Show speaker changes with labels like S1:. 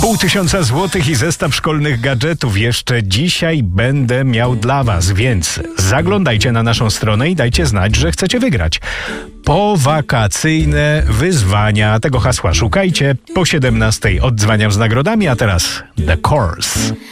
S1: 500 złotych i zestaw szkolnych gadżetów jeszcze dzisiaj będę miał dla was, więc zaglądajcie na naszą stronę i dajcie znać, że chcecie wygrać. Powakacyjne wyzwania. Tego hasła szukajcie. Po 17 odzwaniam z nagrodami, a teraz The Course.